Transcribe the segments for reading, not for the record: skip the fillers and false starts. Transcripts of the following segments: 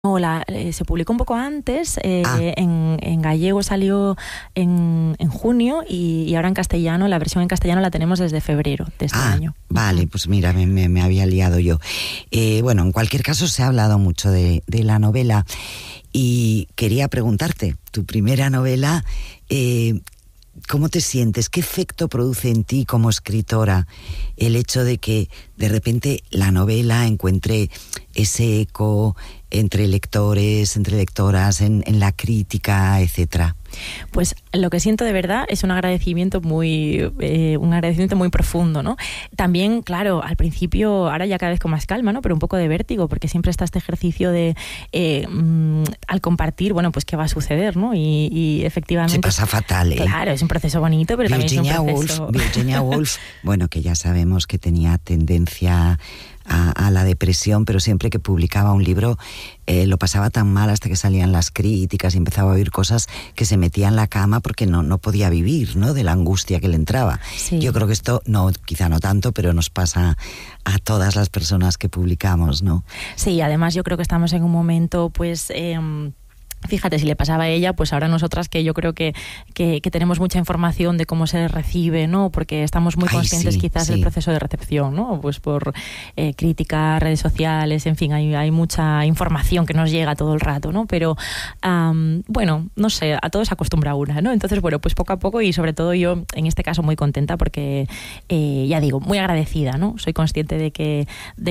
Se publicó un poco antes, en gallego salió en junio y ahora en castellano, la versión en castellano la tenemos desde febrero de este año. Vale, pues mira, me había liado yo. Bueno, en cualquier caso se ha hablado mucho de la novela y quería preguntarte, tu primera novela, ¿cómo te sientes? ¿Qué efecto produce en ti como escritora el hecho de que de repente la novela encuentre ese eco entre lectores, entre lectoras, en la crítica, etcétera? Pues lo que siento de verdad es un agradecimiento muy profundo, ¿no? También, claro, al principio, ahora ya cada vez con más calma, ¿no? Pero un poco de vértigo, porque siempre está este ejercicio de al compartir, bueno, pues qué va a suceder, ¿no? Y efectivamente... Se pasa fatal, ¿eh? Claro, es un proceso bonito, pero también es un proceso... Virginia Woolf, bueno, que ya sabemos que tenía tendencia a la depresión, pero siempre que publicaba un libro lo pasaba tan mal hasta que salían las críticas y empezaba a oír cosas que se metía en la cama porque no podía vivir, ¿no? De la angustia que le entraba. Sí. Yo creo que esto, quizá no tanto, pero nos pasa a todas las personas que publicamos, ¿no? Sí, además yo creo que estamos en un momento, pues... Fíjate, si le pasaba a ella, pues ahora nosotras que yo creo que tenemos mucha información de cómo se recibe, ¿no? Porque estamos muy conscientes quizás del proceso de recepción, ¿no? Pues por crítica, redes sociales, en fin, hay mucha información que nos llega todo el rato, ¿no? Pero, bueno, no sé, a todos se acostumbra una, ¿no? Entonces, bueno, pues poco a poco y sobre todo yo, en este caso, muy contenta porque, ya digo, muy agradecida, ¿no? Soy consciente de que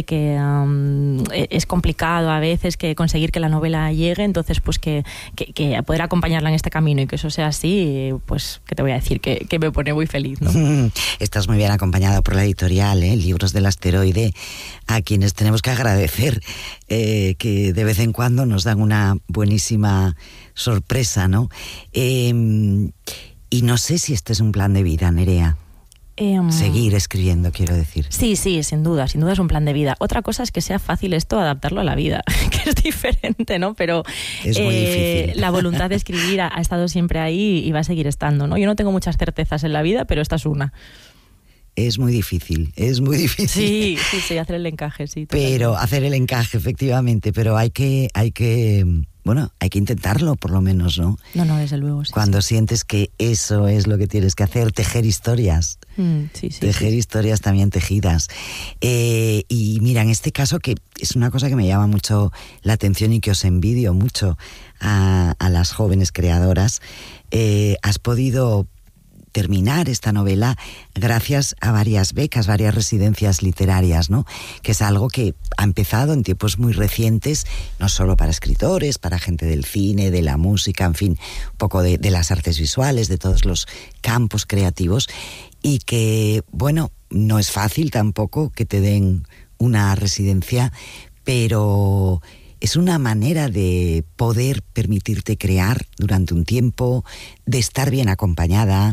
es complicado a veces que conseguir que la novela llegue, entonces, pues que poder acompañarla en este camino y que eso sea así, pues, ¿qué te voy a decir? Que me pone muy feliz, ¿no? Estás muy bien acompañada por la editorial, Libros del Asteroide, a quienes tenemos que agradecer que de vez en cuando nos dan una buenísima sorpresa, ¿no? Y no sé si este es un plan de vida, Nerea. Seguir escribiendo, quiero decir. Sí, sin duda es un plan de vida. Otra cosa es que sea fácil esto adaptarlo a la vida, que es diferente, ¿no? Pero es muy difícil. La voluntad de escribir ha estado siempre ahí y va a seguir estando, ¿no? Yo no tengo muchas certezas en la vida, pero esta es una. Es muy difícil. Sí, hacer el encaje, sí. Pero hacer el encaje, efectivamente, pero hay que intentarlo, por lo menos, ¿no? No, desde luego, sí. Cuando sientes que eso es lo que tienes que hacer, tejer historias. Tejer historias también tejidas. Y mira, en este caso, que es una cosa que me llama mucho la atención y que os envidio mucho a las jóvenes creadoras, has podido terminar esta novela gracias a varias becas, varias residencias literarias, ¿no? Que es algo que ha empezado en tiempos muy recientes, no solo para escritores, para gente del cine, de la música, en fin, un poco de las artes visuales, de todos los campos creativos, y que, bueno, no es fácil tampoco que te den una residencia, pero es una manera de poder permitirte crear durante un tiempo, de estar bien acompañada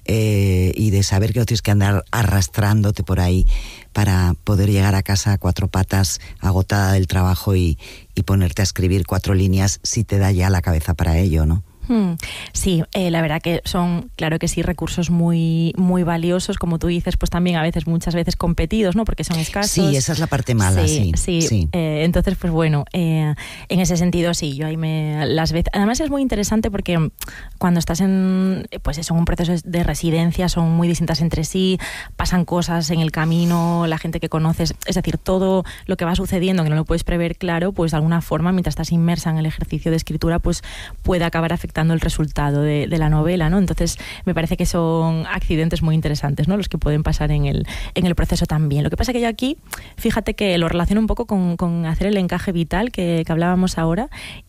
y de saber que no tienes que andar arrastrándote por ahí para poder llegar a casa a cuatro patas, agotada del trabajo y ponerte a escribir 4 líneas si te da ya la cabeza para ello, ¿no? Sí, la verdad que son, claro que sí, recursos muy, muy valiosos, como tú dices, pues también muchas veces competidos, ¿no? Porque son escasos. Sí, esa es la parte mala, sí. Entonces, pues bueno, en ese sentido sí, yo ahí las veces... Además es muy interesante porque cuando estás en un proceso de residencia son muy distintas entre sí, pasan cosas en el camino, la gente que conoces, es decir, todo lo que va sucediendo, que no lo puedes prever, claro, pues de alguna forma, mientras estás inmersa en el ejercicio de escritura, pues puede acabar afectando el resultado de la novela, ¿no? Entonces me parece que son accidentes muy interesantes, ¿no? Los que pueden pasar en el proceso también. Lo que pasa es que yo aquí, fíjate que lo relaciono un poco con hacer el encaje vital que hablábamos ahora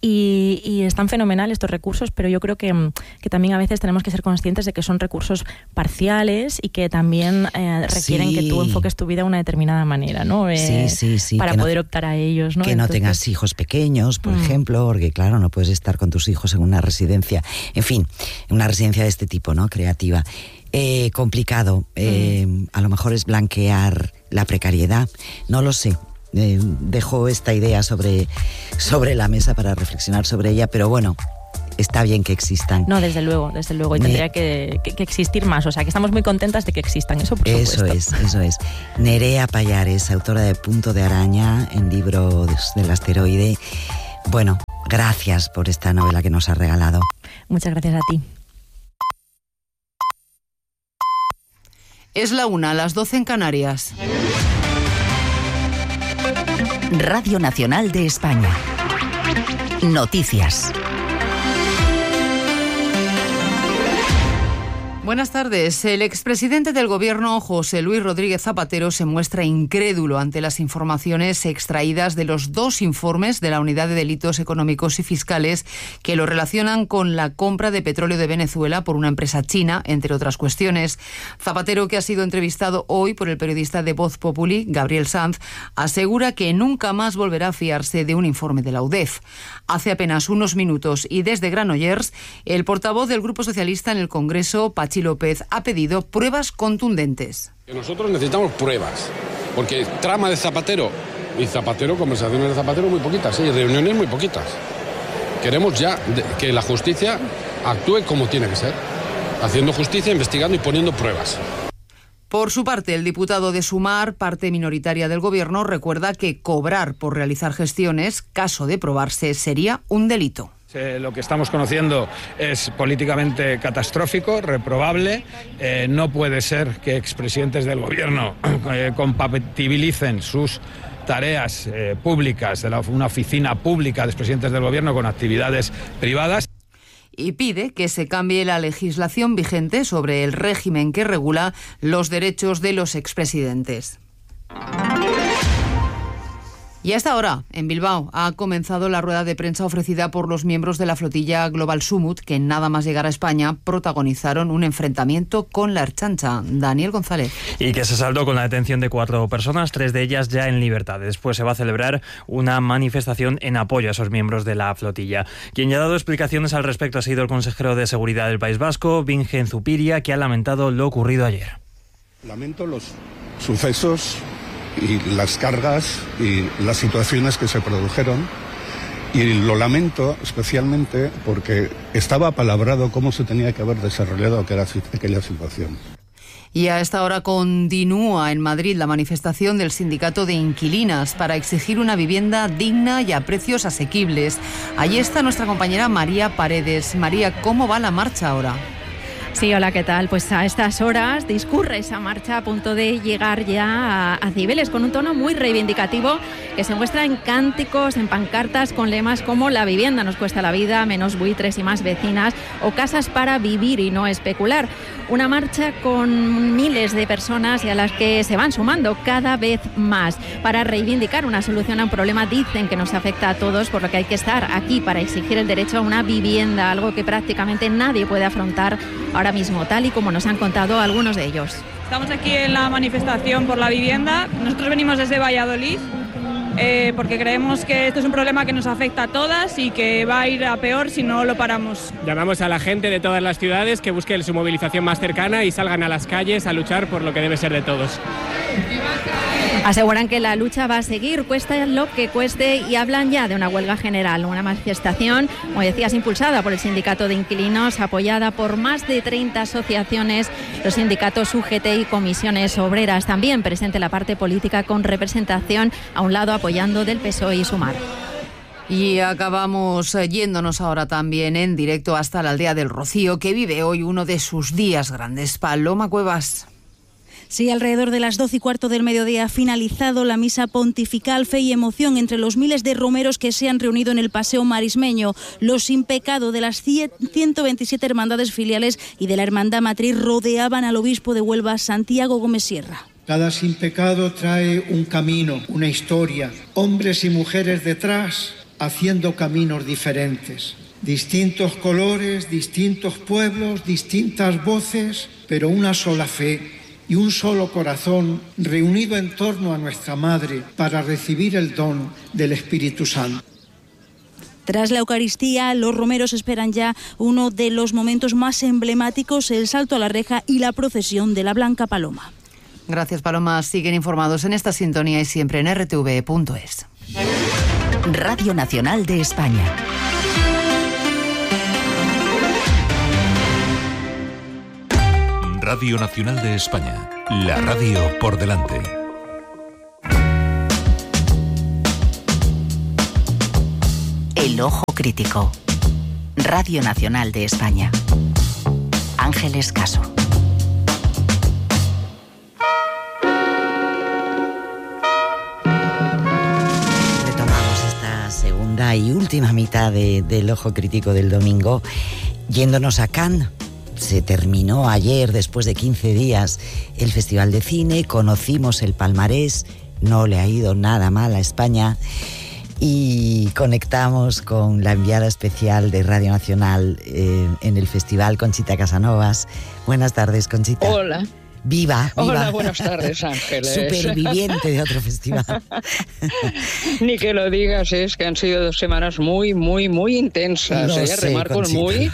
y están fenomenal estos recursos, pero yo creo que también a veces tenemos que ser conscientes de que son recursos parciales y que también requieren que tú enfoques tu vida de una determinada manera, ¿no? Para poder optar a ellos, ¿no? Que no tengas hijos pequeños, por ejemplo, porque claro, no puedes estar con tus hijos en una residencia. En fin, una residencia de este tipo, ¿no? Creativa. Complicado. A lo mejor es blanquear la precariedad. No lo sé. Dejo esta idea sobre la mesa para reflexionar sobre ella, pero bueno, está bien que existan. No, desde luego. Y tendría que existir más. O sea, que estamos muy contentas de que existan. Eso por supuesto. Eso es. Nerea Pallares, autora de Punto de Araña en Libros del Asteroide. Bueno, gracias por esta novela que nos has regalado. Muchas gracias a ti. Es la 1, las 12 en Canarias. Radio Nacional de España. Noticias. Buenas tardes. El expresidente del Gobierno, José Luis Rodríguez Zapatero, se muestra incrédulo ante las informaciones extraídas de los 2 informes de la Unidad de Delitos Económicos y Fiscales que lo relacionan con la compra de petróleo de Venezuela por una empresa china, entre otras cuestiones. Zapatero, que ha sido entrevistado hoy por el periodista de Voz Populi, Gabriel Sanz, asegura que nunca más volverá a fiarse de un informe de la UDEF. Hace apenas unos minutos y desde Granollers, el portavoz del Grupo Socialista en el Congreso, Patxi López, ha pedido pruebas contundentes. Nosotros necesitamos pruebas, porque trama de Zapatero y Zapatero, conversaciones de Zapatero muy poquitas, y reuniones muy poquitas. Queremos ya que la justicia actúe como tiene que ser, haciendo justicia, investigando y poniendo pruebas. Por su parte, el diputado de Sumar, parte minoritaria del Gobierno, recuerda que cobrar por realizar gestiones, caso de probarse, sería un delito. Lo que estamos conociendo es políticamente catastrófico, reprobable. No puede ser que expresidentes del Gobierno compatibilicen sus tareas públicas de una oficina pública de expresidentes del Gobierno con actividades privadas. Y pide que se cambie la legislación vigente sobre el régimen que regula los derechos de los expresidentes. Y hasta ahora, en Bilbao, ha comenzado la rueda de prensa ofrecida por los miembros de la flotilla Global Sumut, que nada más llegar a España protagonizaron un enfrentamiento con la Ertzaintza. Daniel González. Y que se saldó con la detención de 4 personas, 3 de ellas ya en libertad. Después se va a celebrar una manifestación en apoyo a esos miembros de la flotilla. Quien ya ha dado explicaciones al respecto ha sido el consejero de Seguridad del País Vasco, Bingen Zupiria, que ha lamentado lo ocurrido ayer. Lamento los sucesos y las cargas y las situaciones que se produjeron, y lo lamento especialmente porque estaba apalabrado cómo se tenía que haber desarrollado aquella situación. Y a esta hora continúa en Madrid la manifestación del sindicato de inquilinas para exigir una vivienda digna y a precios asequibles. Allí está nuestra compañera María Paredes. María, ¿cómo va la marcha ahora? Sí, hola, ¿qué tal? Pues a estas horas discurre esa marcha a punto de llegar ya a Cibeles, con un tono muy reivindicativo que se muestra en cánticos, en pancartas con lemas como "la vivienda nos cuesta la vida", "menos buitres y más vecinas" o "casas para vivir y no especular". Una marcha con miles de personas y a las que se van sumando cada vez más para reivindicar una solución a un problema, dicen, que nos afecta a todos, por lo que hay que estar aquí para exigir el derecho a una vivienda, algo que prácticamente nadie puede afrontar ahora mismo, tal y como nos han contado algunos de ellos. Estamos aquí en la manifestación por la vivienda. Nosotros venimos desde Valladolid porque creemos que esto es un problema que nos afecta a todas y que va a ir a peor si no lo paramos. Llamamos a la gente de todas las ciudades que busquen su movilización más cercana y salgan a las calles a luchar por lo que debe ser de todos. Aseguran que la lucha va a seguir, cueste lo que cueste, y hablan ya de una huelga general, una manifestación, como decías, impulsada por el sindicato de inquilinos, apoyada por más de 30 asociaciones, los sindicatos UGT y comisiones obreras. También presente la parte política con representación a un lado apoyando del PSOE y Sumar. Y acabamos yéndonos ahora también en directo hasta la aldea del Rocío, que vive hoy uno de sus días grandes. Paloma Cuevas. Sí, alrededor de las 12:15 del mediodía ha finalizado la misa pontifical. Fe y emoción entre los miles de romeros que se han reunido en el Paseo Marismeño. Los sin pecado de las 127 hermandades filiales y de la Hermandad Matriz rodeaban al obispo de Huelva, Santiago Gómez Sierra. Cada sin pecado trae un camino, una historia, hombres y mujeres detrás haciendo caminos diferentes. Distintos colores, distintos pueblos, distintas voces, pero una sola fe y un solo corazón reunido en torno a nuestra Madre para recibir el don del Espíritu Santo. Tras la Eucaristía, los romeros esperan ya uno de los momentos más emblemáticos, el salto a la reja y la procesión de la Blanca Paloma. Gracias, Paloma. Siguen informados en esta sintonía y siempre en rtv.es. Radio Nacional de España. Radio Nacional de España, la radio por delante. El Ojo Crítico. Radio Nacional de España. Ángeles Caso. Retomamos esta segunda y última mitad del Ojo Crítico del domingo, yéndonos a Cannes. Se terminó ayer, después de 15 días, el Festival de Cine, conocimos el palmarés, no le ha ido nada mal a España, y conectamos con la enviada especial de Radio Nacional en el festival, Conchita Casanovas. Buenas tardes, Conchita. Hola. Viva. Hola, buenas tardes, Ángeles. Superviviente de otro festival. Ni que lo digas, es que han sido 2 semanas muy intensas. No sé, remarco el muy.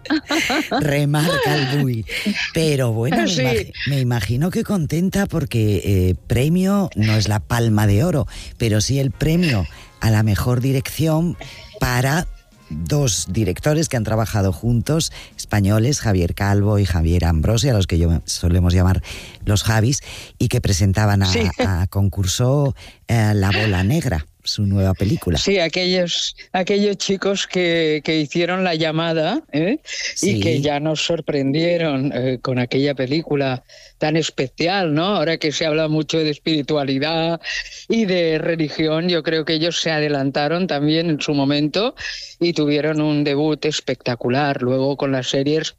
Remarca el muy. Pero bueno, sí. me imagino que contenta porque premio no es la Palma de Oro, pero sí el premio a la mejor dirección para 2 directores que han trabajado juntos, españoles, Javier Calvo y Javier Ambrosi, a los que solemos llamar los Javis, y que presentaban a concurso La Bola Negra, su nueva película. Sí, aquellos chicos que hicieron La Llamada, sí, y que ya nos sorprendieron con aquella película tan especial, ¿no? Ahora que se habla mucho de espiritualidad y de religión, yo creo que ellos se adelantaron también en su momento y tuvieron un debut espectacular. Luego con las series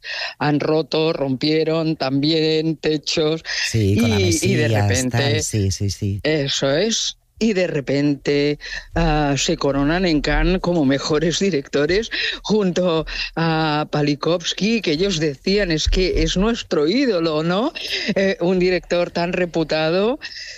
rompieron también techos, sí, con la Mesías, y de repente... tal, sí. Eso es. Y de repente se coronan en Cannes como mejores directores junto a Palikovsky, que ellos decían es que es nuestro ídolo, ¿no? Un director tan reputado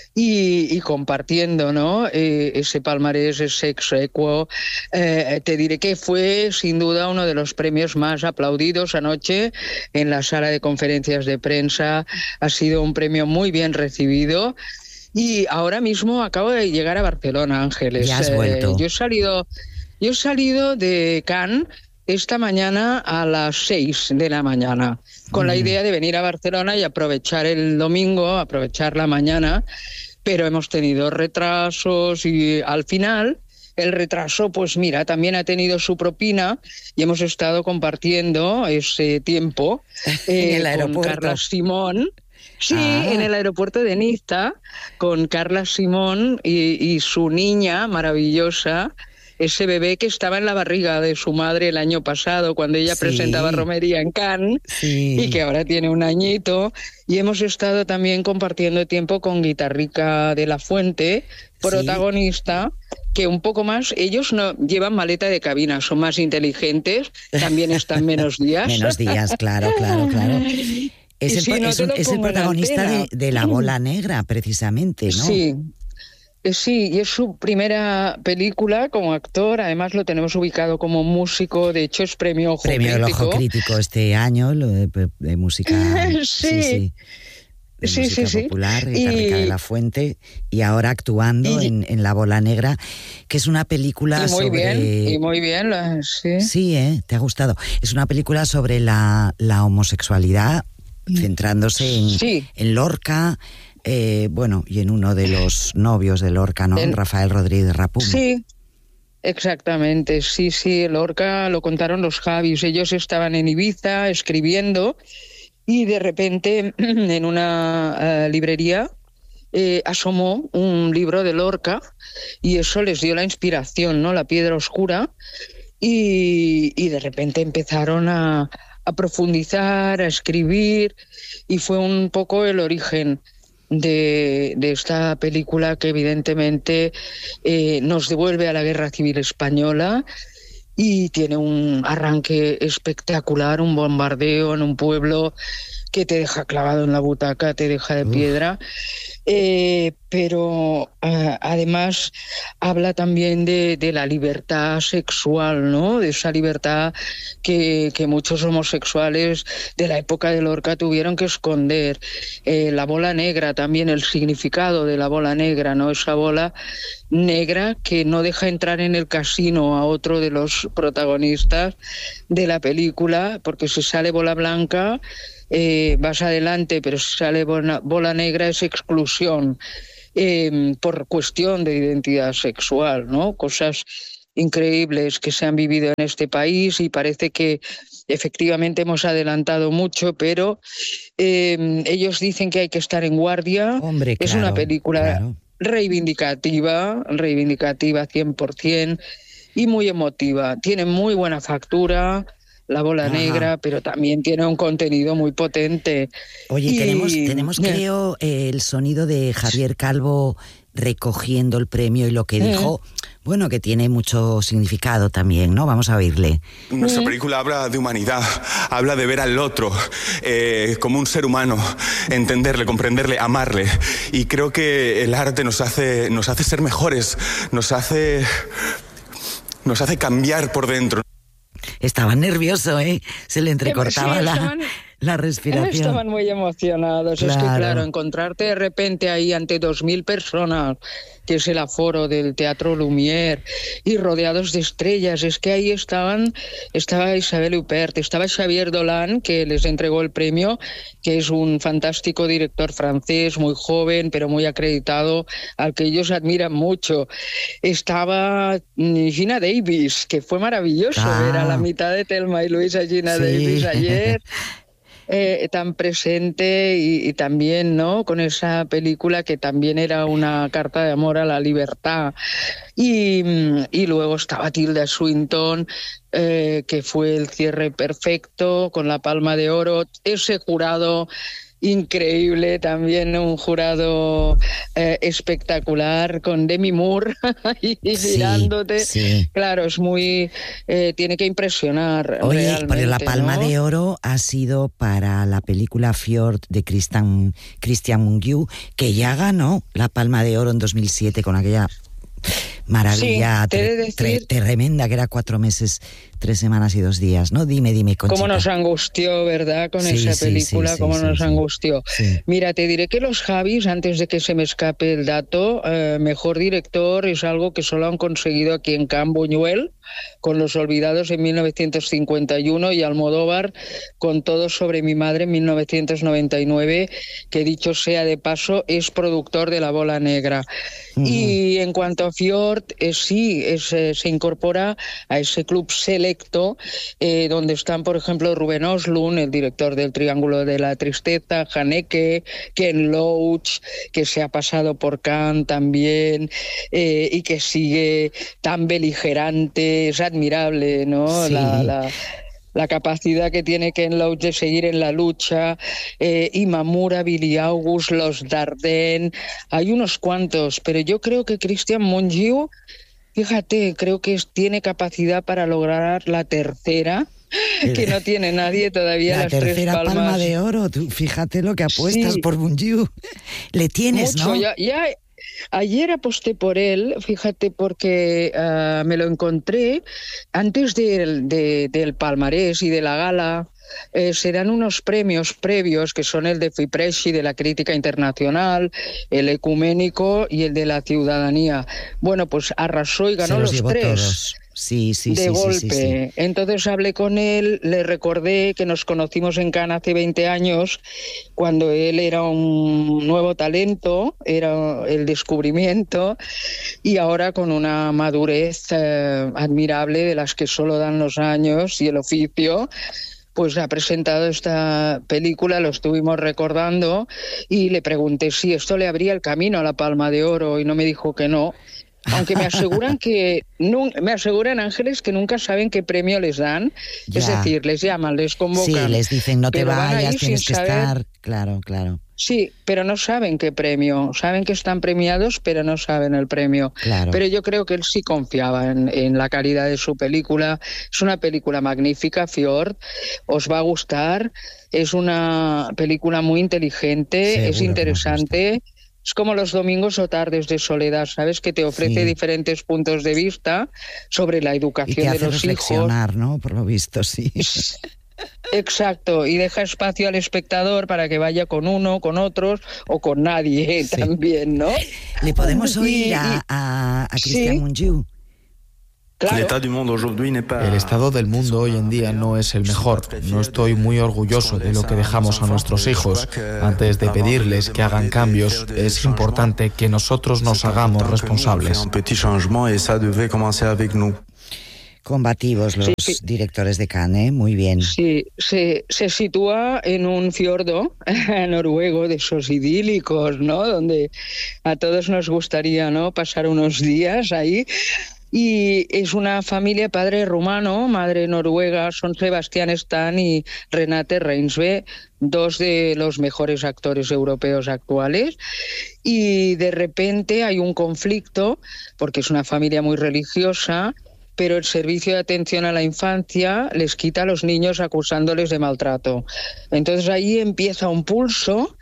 y compartiendo, ¿no? Ese palmarés, ese ex aequo. Te diré que fue sin duda uno de los premios más aplaudidos anoche en la sala de conferencias de prensa. Ha sido un premio muy bien recibido. Y ahora mismo acabo de llegar a Barcelona, Ángeles. Ya has vuelto. Yo he salido de Cannes esta mañana a las 6 de la mañana, con la idea de venir a Barcelona y aprovechar el domingo, aprovechar la mañana, pero hemos tenido retrasos y al final... El retraso, pues mira, también ha tenido su propina y hemos estado compartiendo ese tiempo en el aeropuerto. Con Carla Simón. Sí, en el aeropuerto de Niza, con Carla Simón y su niña maravillosa, ese bebé que estaba en la barriga de su madre el año pasado, cuando ella presentaba Romería en Cannes, y que ahora tiene 1 añito. Y hemos estado también compartiendo tiempo con Guitarrica de la Fuente, protagonista, que un poco más, ellos no llevan maleta de cabina, son más inteligentes, también están menos días. Menos días, claro. Es el protagonista de La Bola Negra, precisamente, ¿no? Sí, y es su primera película como actor. Además lo tenemos ubicado como músico. De hecho es premio Ojo Crítico. Premio Ojo Crítico este año, de música... Sí. De música popular, Guitarrica de la Fuente, y ahora actuando en La Bola Negra, que es una película sobre... muy bien, sí. Sí, ¿te ha gustado? Es una película sobre la homosexualidad, centrándose en Lorca, y en uno de los novios de Lorca, ¿no? Rafael Rodríguez Rapumo. Sí, exactamente, sí, Lorca lo contaron los Javis. Ellos estaban en Ibiza escribiendo y de repente en una librería asomó un libro de Lorca y eso les dio la inspiración, ¿no? La Piedra Oscura, y de repente empezaron a profundizar, a escribir, y fue un poco el origen de esta película que evidentemente nos devuelve a la Guerra Civil Española y tiene un arranque espectacular, un bombardeo en un pueblo que te deja clavado en la butaca, te deja de piedra. Pero además habla también de la libertad sexual, ¿no? De esa libertad que muchos homosexuales de la época de Lorca tuvieron que esconder. La bola negra, también el significado de la bola negra, ¿no? Esa bola negra que no deja entrar en el casino a otro de los protagonistas de la película, porque si sale bola blanca vas adelante, pero si sale bola negra es exclusión por cuestión de identidad sexual, ¿no? Cosas increíbles que se han vivido en este país y parece que efectivamente hemos adelantado mucho, pero ellos dicen que hay que estar en guardia. Hombre, es una película reivindicativa 100% y muy emotiva. Tiene muy buena factura, La bola negra, pero también tiene un contenido muy potente. Oye, tenemos creo, el sonido de Javier Calvo recogiendo el premio y lo que dijo, bueno, que tiene mucho significado también, ¿no? Vamos a oírle. Nuestra película habla de humanidad, habla de ver al otro como un ser humano, entenderle, comprenderle, amarle. Y creo que el arte nos hace ser mejores, nos hace cambiar por dentro. Estaba nervioso, ¿eh? Se le entrecortaba la respiración. Estaban muy emocionados. Claro. Es que, claro, encontrarte de repente ahí ante 2.000 personas, que es el aforo del Teatro Lumière, y rodeados de estrellas, es que ahí estaba Isabel Huppert, estaba Xavier Dolan, que les entregó el premio, que es un fantástico director francés, muy joven, pero muy acreditado, al que ellos admiran mucho. Estaba Gina Davis, que fue maravilloso ver a la mitad de Thelma y Luis a Gina Davis ayer. Tan presente y también, ¿no?, con esa película que también era una carta de amor a la libertad. Y luego estaba Tilda Swinton, que fue el cierre perfecto con la Palma de Oro. Ese jurado increíble, también un jurado espectacular, con Demi Moore y mirándote. Sí. Claro, es muy... tiene que impresionar. Oye, pero la Palma de Oro ha sido para la película Fjord de Christian Mungiu, que ya ganó la Palma de Oro en 2007 con aquella maravilla tremenda, que era 4 meses, 3 semanas y 2 días, ¿no? Dime, Conchita. Cómo nos angustió, ¿verdad? Con esa película, cómo nos angustió. Sí. Mira, te diré que los Javis, antes de que se me escape el dato, mejor director es algo que solo han conseguido aquí en Cannes Buñuel, con Los Olvidados en 1951, y Almodóvar con Todo sobre mi madre en 1999, que dicho sea de paso es productor de La bola negra. Y en cuanto a Fjord, se incorpora a ese club selecto donde están, por ejemplo, Ruben Östlund, el director del Triángulo de la Tristeza, Haneke, Ken Loach, que se ha pasado por Cannes también, y que sigue tan beligerante. Es admirable, ¿no? Sí. La capacidad que tiene Ken Loach de seguir en la lucha, Imamura, Billy August, los Dardenne, hay unos cuantos, pero yo creo que Christian Mungiu, fíjate, creo que tiene capacidad para lograr la tercera, que no tiene nadie todavía. La tercera 3 palmas. Palma de Oro, tú fíjate lo que apuestas por Mungiu. Le tienes, mucho, ¿no? Ya ayer aposté por él, fíjate, porque me lo encontré antes del palmarés y de la gala. Se dan unos premios previos, que son el de FIPRESCI, de la crítica internacional, el ecuménico y el de la ciudadanía. Bueno, pues arrasó y ganó los 3. Todos. Sí, de golpe. Sí. Entonces hablé con él, le recordé que nos conocimos en Cannes hace 20 años, cuando él era un nuevo talento, era el descubrimiento, y ahora con una madurez admirable, de las que solo dan los años y el oficio, pues ha presentado esta película, lo estuvimos recordando, y le pregunté si esto le abría el camino a la Palma de Oro, y no me dijo que no. Aunque me aseguran Ángeles que nunca saben qué premio les dan. Ya. Es decir, les llaman, les convocan. Sí, les dicen no te vayas, tienes que estar. Claro. Sí, pero no saben qué premio. Saben que están premiados, pero no saben el premio. Claro. Pero yo creo que él sí confiaba en la calidad de su película. Es una película magnífica, Fjord. Os va a gustar. Es una película muy inteligente, seguro, es interesante. Es como Los domingos o tardes de soledad, ¿sabes? Que te ofrece diferentes puntos de vista sobre la educación de los hijos. ¿No? Por lo visto, sí. Exacto, y deja espacio al espectador para que vaya con uno, con otros o con nadie también, ¿no? ¿Le podemos oír a Christian Mungiu? El estado del mundo hoy en día no es el mejor. No estoy muy orgulloso de lo que dejamos a nuestros hijos. Antes de pedirles que hagan cambios, es importante que nosotros nos hagamos responsables. Combativos los directores de Cannes, muy bien. Sí, se sitúa en un fiordo noruego de esos idílicos, ¿no? Donde a todos nos gustaría, ¿no?, pasar unos días ahí. Y es una familia, padre rumano, madre noruega, son Sebastián Stan y Renate Reinsve, dos de los mejores actores europeos actuales. Y de repente hay un conflicto, porque es una familia muy religiosa, pero el servicio de atención a la infancia les quita a los niños acusándoles de maltrato. Entonces ahí empieza un pulso.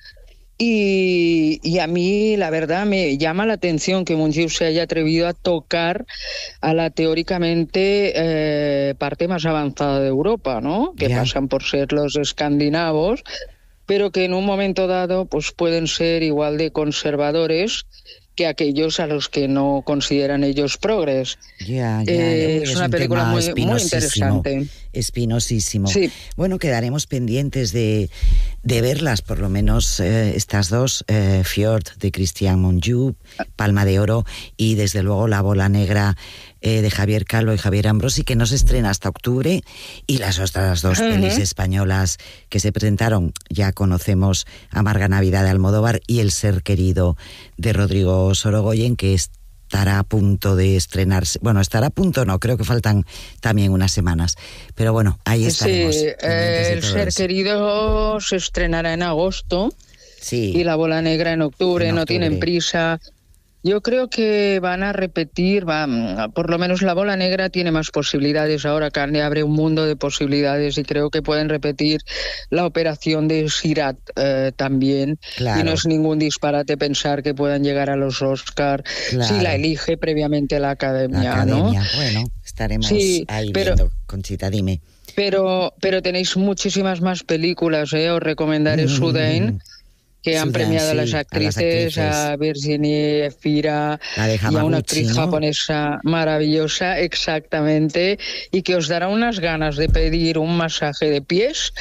Y a mí, la verdad, me llama la atención que Mungiu se haya atrevido a tocar a la teóricamente parte más avanzada de Europa, ¿no? Que pasan por ser los escandinavos, pero que en un momento dado pues pueden ser igual de conservadores que aquellos a los que no consideran ellos progres. Es una película muy interesante. Espinosísimo. Sí. Bueno, quedaremos pendientes de verlas, por lo menos estas dos, Fjord de Christian Mungiu, Palma de Oro, y desde luego La bola negra de Javier Calvo y Javier Ambrosi, que no se estrena hasta octubre, y las otras dos pelis españolas que se presentaron, ya conocemos Amarga Navidad de Almodóvar y El ser querido de Rodrigo Sorogoyen, que estará a punto de estrenarse. Bueno, estará a punto, no, creo que faltan también unas semanas. Pero bueno, ahí estaremos. Sí, El ser querido se estrenará en agosto y La bola negra en octubre. No tienen prisa. Yo creo que van a repetir, por lo menos La bola negra tiene más posibilidades ahora. Cannes abre un mundo de posibilidades y creo que pueden repetir la operación de Sirat también. Claro. Y no es ningún disparate pensar que puedan llegar a los Oscar si la elige previamente la Academia, ¿no? Bueno, estaremos ahí viendo. Conchita, dime. Pero tenéis muchísimas más películas, os recomendaré Sudain, que han premiado a las actrices, a Virginie Efira y a una actriz japonesa maravillosa, exactamente, y que os dará unas ganas de pedir un masaje de pies,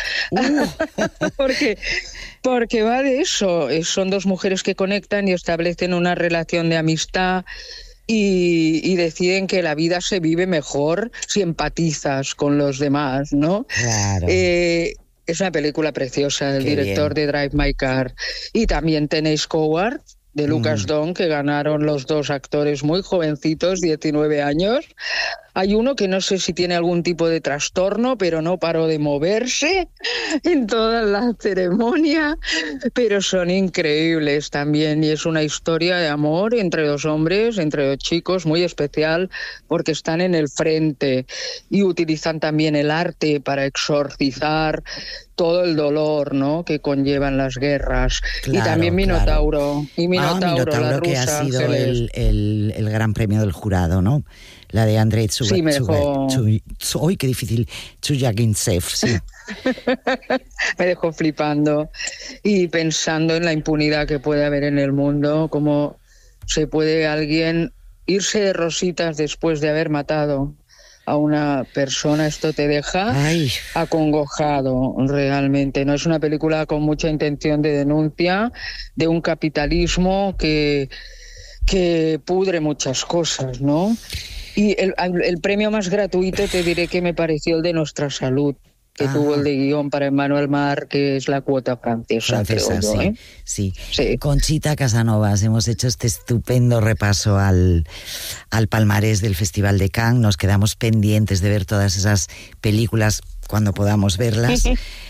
porque va de eso. Son dos mujeres que conectan y establecen una relación de amistad y deciden que la vida se vive mejor si empatizas con los demás, ¿no? Claro. Es una película preciosa del director de Drive My Car. Y también tenéis Coward, de Lucas Dong, que ganaron los dos actores muy jovencitos, 19 años. Hay uno que no sé si tiene algún tipo de trastorno, pero no paró de moverse en toda la ceremonia, pero son increíbles también, y es una historia de amor entre dos hombres, entre dos chicos, muy especial, porque están en el frente y utilizan también el arte para exorcizar todo el dolor, ¿no?, que conllevan las guerras. Claro, y también Minotauro, y Minotauro, la que rusa, ha sido el gran premio del jurado, ¿no? La de Andrei ¡Uy, qué difícil! Chuyagintsev, sí. Me dejó flipando y pensando en la impunidad que puede haber en el mundo, cómo se puede alguien irse de rositas después de haber matado a una persona. Esto te deja acongojado realmente. No es una película con mucha intención de denuncia de un capitalismo que pudre muchas cosas, ¿no? Y el premio más gratuito te diré que me pareció el de Nuestra Salud, que tuvo el de guión para Emmanuel Mar, que es la cuota francesa, creo yo, sí. Conchita Casanovas, hemos hecho este estupendo repaso al palmarés del Festival de Cannes. Nos quedamos pendientes de ver todas esas películas cuando podamos verlas.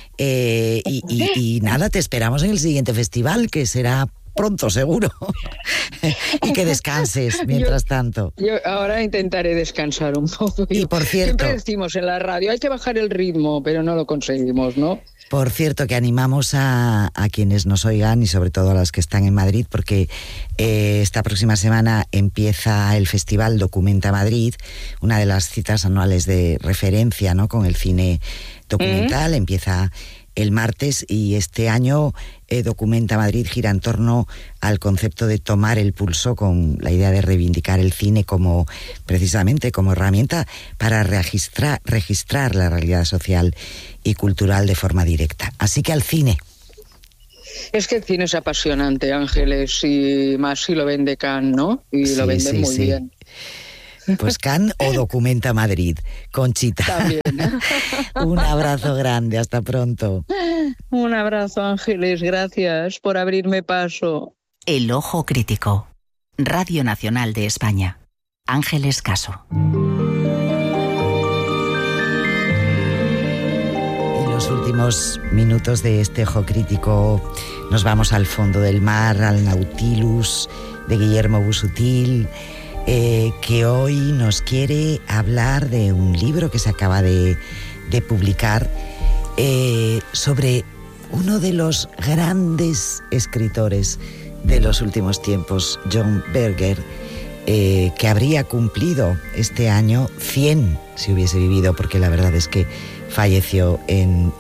Y nada, te esperamos en el siguiente festival, que será pronto, seguro. Y que descanses mientras tanto. Yo ahora intentaré descansar un poco. Y por cierto, siempre decimos en la radio, hay que bajar el ritmo, pero no lo conseguimos, ¿no? Por cierto, que animamos a quienes nos oigan, y sobre todo a los que están en Madrid, porque esta próxima semana empieza el Festival Documenta Madrid, una de las citas anuales de referencia, ¿no?, con el cine documental. Empieza el martes, y este año Documenta Madrid gira en torno al concepto de tomar el pulso, con la idea de reivindicar el cine como, precisamente, como herramienta para registrar la realidad social y cultural de forma directa. Así que al cine. Es que el cine es apasionante, Ángeles, y más si lo vende Cannes, ¿no? Y lo venden muy bien. Pues Cannes o Documenta Madrid, Conchita. También. Un abrazo grande, hasta pronto. Un abrazo, Ángeles, gracias por abrirme paso. El Ojo Crítico, Radio Nacional de España. Ángeles Caso. En los últimos minutos de este Ojo Crítico nos vamos al fondo del mar, al Nautilus de Guillermo Busuttil, que hoy nos quiere hablar de un libro que se acaba de publicar sobre uno de los grandes escritores de los últimos tiempos, John Berger, que habría cumplido este año 100 si hubiese vivido, porque la verdad es que falleció en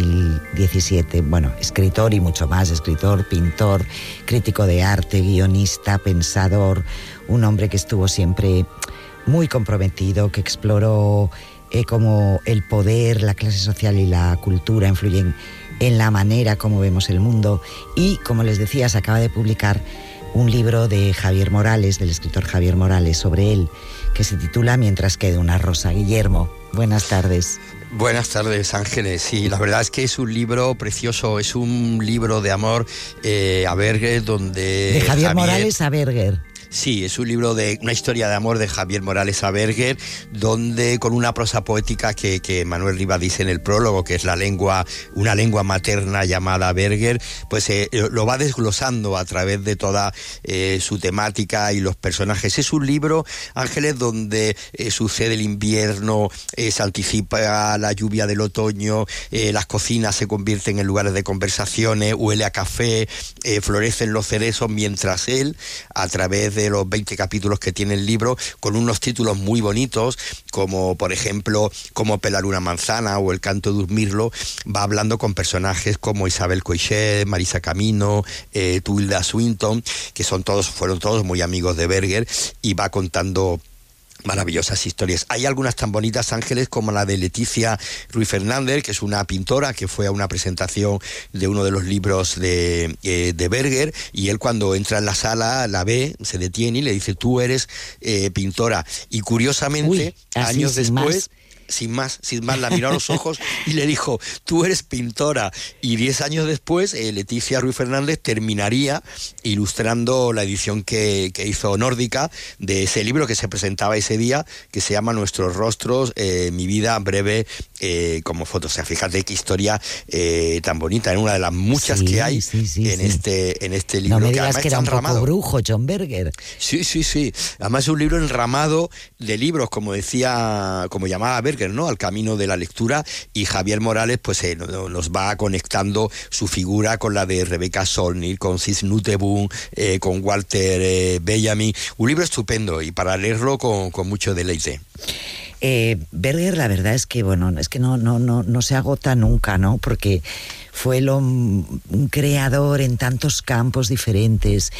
2017. Bueno, escritor y mucho más, escritor, pintor, crítico de arte, guionista, pensador, un hombre que estuvo siempre muy comprometido, que exploró cómo el poder, la clase social y la cultura influyen en la manera como vemos el mundo. Y, como les decía, se acaba de publicar un libro de Javier Morales, del escritor Javier Morales, sobre él, que se titula Mientras quede una rosa. Guillermo, buenas tardes. Buenas tardes, Ángeles. Sí, la verdad es que es un libro precioso, es un libro de amor a Berger, donde... De Javier Morales a Berger. Sí, es un libro de una historia de amor de Javier Morales a Berger, donde con una prosa poética que Manuel Rivas dice en el prólogo, que es una lengua materna llamada Berger, pues lo va desglosando a través de toda su temática y los personajes. Es un libro, Ángeles, donde sucede el invierno, se anticipa la lluvia del otoño, las cocinas se convierten en lugares de conversaciones, huele a café, florecen los cerezos, mientras él, a través de los 20 capítulos que tiene el libro, con unos títulos muy bonitos, como por ejemplo Cómo pelar una manzana o El canto de un mirlo, va hablando con personajes como Isabel Coixet, Marisa Camino, Tilda Swinton, que fueron todos muy amigos de Berger, y va contando maravillosas historias. Hay algunas tan bonitas, Ángeles, como la de Leticia Ruiz Fernández, que es una pintora que fue a una presentación de uno de los libros de Berger, y él, cuando entra en la sala, la ve, se detiene y le dice: tú eres pintora. Y curiosamente, años después... Sin más, la miró a los ojos y le dijo: tú eres pintora. Y 10 años después, Leticia Ruiz Fernández terminaría ilustrando la edición que hizo Nórdica de ese libro que se presentaba ese día, que se llama Nuestros rostros, mi vida breve como foto. O sea, fíjate qué historia tan bonita, en una de las muchas que hay en este libro. No me digas que era un poco brujo, John Berger. Sí. Además es un libro enramado de libros, como llamaba Berger, ¿no? Al camino de la lectura, y Javier Morales pues nos va conectando su figura con la de Rebecca Solnit, con Cis Nutebun, con Walter Benjamin. Un libro estupendo y para leerlo con mucho deleite. Berger, la verdad es que no se agota nunca, ¿no? Porque fue un creador en tantos campos diferentes,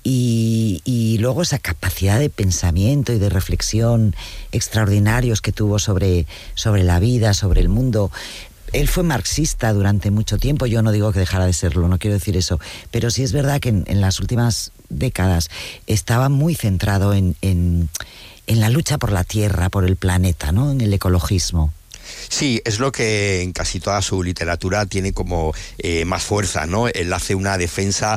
y luego esa capacidad de pensamiento y de reflexión extraordinarios que tuvo sobre la vida, sobre el mundo. Él fue marxista durante mucho tiempo. Yo no digo que dejara de serlo, no quiero decir eso, pero sí es verdad que en las últimas décadas estaba muy centrado en la lucha por la tierra, por el planeta, ¿no? En el ecologismo. Sí, es lo que en casi toda su literatura tiene como más fuerza, ¿no? Él hace una defensa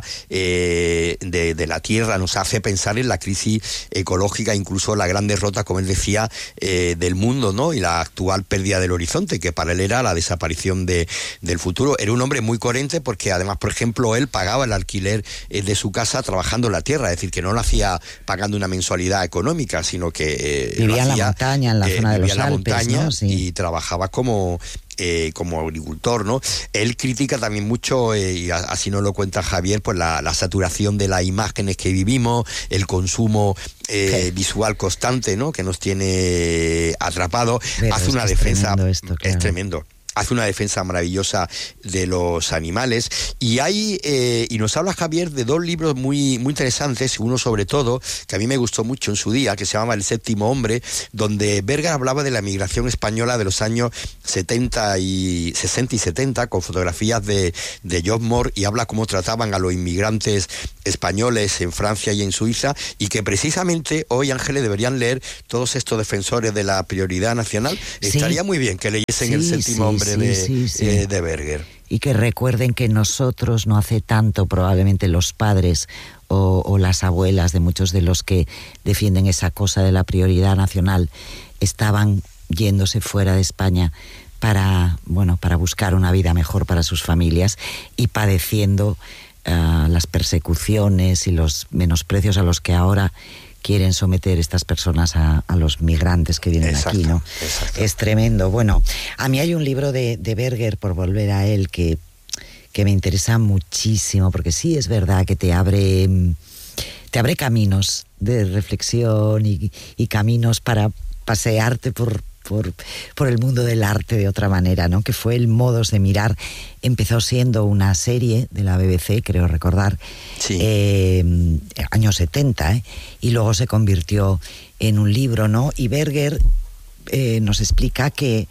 de la tierra, nos hace pensar en la crisis ecológica, incluso la gran derrota, como él decía, del mundo, ¿no? Y la actual pérdida del horizonte, que para él era la desaparición del futuro. Era un hombre muy coherente porque además, por ejemplo, él pagaba el alquiler de su casa trabajando en la tierra, es decir, que no lo hacía pagando una mensualidad económica, sino que vivía en la montaña, en la zona de los Alpes, ¿no? Sí. Y trabajaba como agricultor, ¿no? Él critica también mucho, y así nos lo cuenta Javier, pues la saturación de las imágenes que vivimos, el consumo visual constante, ¿no? Que nos tiene atrapados. Hace una defensa, es tremendo. hace una defensa maravillosa de los animales. Y y nos habla Javier de dos libros muy, muy interesantes, uno sobre todo, que a mí me gustó mucho en su día, que se llamaba El séptimo hombre, donde Berger hablaba de la migración española de los años 60 y 70, con fotografías de John Moore, y habla cómo trataban a los inmigrantes españoles en Francia y en Suiza, y que precisamente hoy, Ángeles, deberían leer todos estos defensores de la prioridad nacional. Sí. Estaría muy bien que leyesen El séptimo hombre de Berger. Y que recuerden que nosotros, no hace tanto, probablemente los padres o las abuelas de muchos de los que defienden esa cosa de la prioridad nacional, estaban yéndose fuera de España para buscar una vida mejor para sus familias y padeciendo las persecuciones y los menosprecios a los que ahora quieren someter estas personas a los migrantes que vienen aquí, ¿no? Exacto. Es tremendo. Bueno, a mí hay un libro de Berger, por volver a él, que me interesa muchísimo, porque sí es verdad que te abre caminos de reflexión y caminos para pasearte por el mundo del arte de otra manera, ¿no? Que fue El modos de mirar. Empezó siendo una serie de la BBC, creo recordar, años 70, y luego se convirtió en un libro, ¿no? Y Berger nos explica que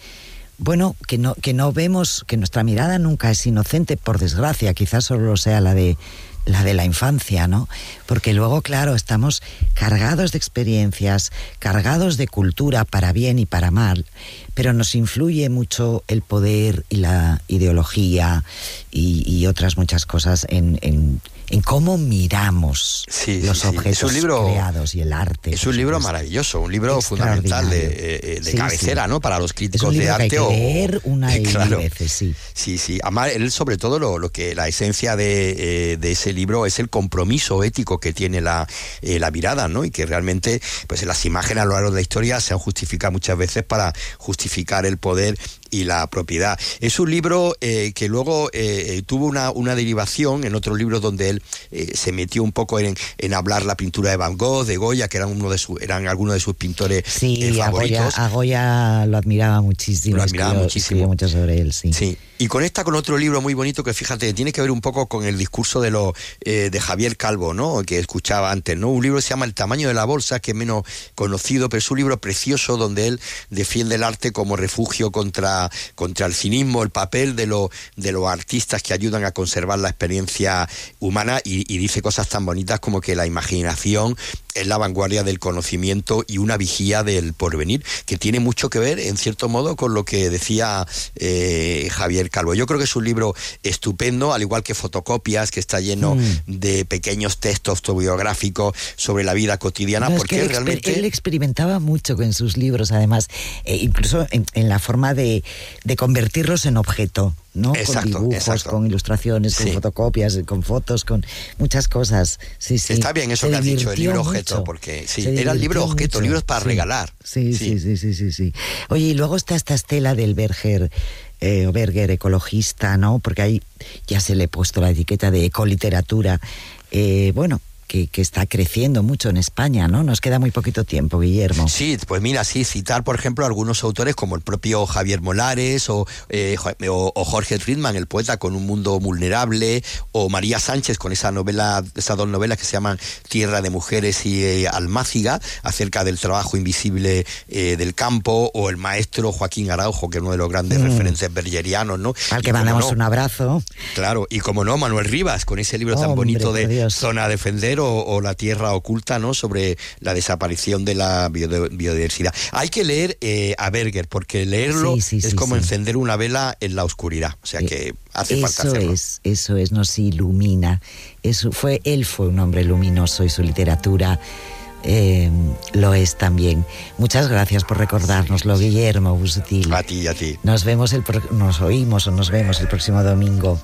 no vemos, que nuestra mirada nunca es inocente, por desgracia, quizás solo sea la de la infancia, ¿no? Porque luego, claro, estamos cargados de experiencias, cargados de cultura para bien y para mal, pero nos influye mucho el poder y la ideología y otras muchas cosas en cómo miramos los objetos creados y el arte. Es un libro maravilloso, un libro fundamental de cabecera, ¿no? Para los críticos de arte. Es un libro que hay que leer una y mil veces, sí. Sí. Además, él, sobre todo, lo que la esencia de ese libro es el compromiso ético que tiene la mirada, ¿no? Y que realmente, pues, las imágenes a lo largo de la historia se han justificado muchas veces para justificar el poder y la propiedad. Es un libro que luego tuvo una derivación en otros libros donde él se metió un poco en hablar la pintura de Van Gogh, de Goya, que eran algunos de sus pintores favoritos. A Goya lo admiraba muchísimo. Escribió mucho sobre él, sí. Y conecta con otro libro muy bonito que, fíjate, tiene que ver un poco con el discurso de Javier Calvo, ¿no? Que escuchaba antes, ¿no? Un libro que se llama El tamaño de la bolsa, que es menos conocido, pero es un libro precioso donde él defiende el arte como refugio contra el cinismo, el papel de los artistas que ayudan a conservar la experiencia humana, y dice cosas tan bonitas como que la imaginación es la vanguardia del conocimiento y una vigía del porvenir, que tiene mucho que ver, en cierto modo, con lo que decía Javier Calvo. Yo creo que es un libro estupendo, al igual que Fotocopias, que está lleno de pequeños textos autobiográficos sobre la vida cotidiana, porque es que realmente... Él experimentaba mucho con sus libros, además, incluso en la forma de convertirlos en objeto, ¿no? Exacto, con dibujos, con ilustraciones, con fotocopias, con fotos, con muchas cosas. Sí. Está bien eso que has dicho, el libro objeto, porque era el libro objeto, libros para regalar. Sí. Oye, y luego está esta estela del Berger ecologista, ¿no? Porque ahí ya se le ha puesto la etiqueta de ecoliteratura. Que está creciendo mucho en España, ¿no? Nos queda muy poquito tiempo, Guillermo. Sí, pues mira, citar, por ejemplo, algunos autores como el propio Javier Molares o Jorge Friedman, el poeta, con Un mundo vulnerable, o María Sánchez con esas dos novelas que se llaman Tierra de mujeres y Almáciga, acerca del trabajo invisible del campo, o el maestro Joaquín Araujo, que es uno de los grandes referentes bergerianos, ¿no? Al que mandamos un abrazo. Claro, y como no, Manuel Rivas, con ese libro tan bonito de Zona a defender, o La tierra oculta, ¿no? Sobre la desaparición de la biodiversidad. Hay que leer a Berger, porque leerlo es como encender una vela en la oscuridad. O sea que hace falta hacerlo. Eso es, nos ilumina. Él fue un hombre luminoso, y su literatura lo es también. Muchas gracias por recordárnoslo, Guillermo Busuttil. A ti. Nos oímos el próximo domingo.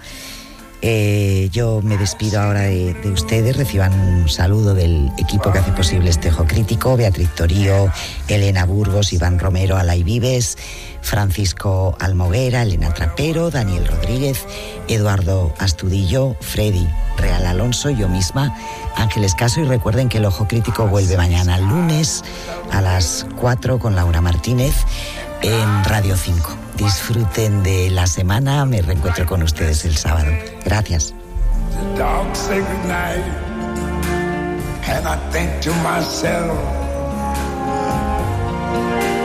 Yo me despido ahora de ustedes. Reciban un saludo del equipo que hace posible este Ojo Crítico: Beatriz Torío, Elena Burgos, Iván Romero, Alay Vives, Francisco Almoguera, Elena Trapero, Daniel Rodríguez, Eduardo Astudillo, Freddy Real Alonso, yo misma, Ángeles Caso. Y recuerden que el Ojo Crítico vuelve mañana lunes a las 4 con Laura Martínez en Radio 5. disfruten de la semana. Me reencuentro con ustedes el sábado. Gracias. The dogs say goodnight, and I think to myself,